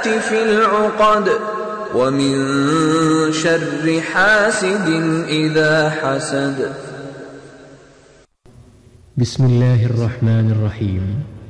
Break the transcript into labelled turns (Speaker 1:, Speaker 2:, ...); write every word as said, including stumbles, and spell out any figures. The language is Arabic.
Speaker 1: النفاثات في العقد ومن شر حاسد إذا حسد.
Speaker 2: بسم الله الرحمن الرحيم.